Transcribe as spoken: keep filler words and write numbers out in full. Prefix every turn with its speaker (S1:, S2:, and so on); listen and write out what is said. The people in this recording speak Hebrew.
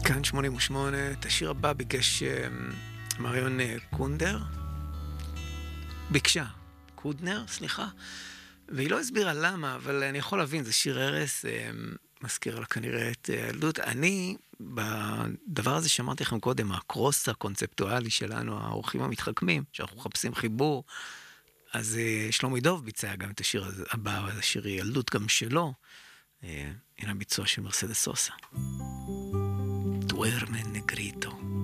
S1: כאן שמונים ושמונה, את השיר הבא ביקש מריון קונדר, ביקשה, קודנר, סליחה, והיא לא הסבירה למה, אבל אני יכול להבין, זה שיר הרס, מזכיר לה כנראה את הילדות. אני, בדבר הזה שאמרתי לכם קודם, הקרוס הקונספטואלי שלנו, האורחים המתחכמים, שאנחנו מחפשים חיבור, אז שלומי דוב ביצע גם את השיר הבא, השיר ילדות גם שלו, הנה הביצוע של מרסדס סוסה. Duerme negrito.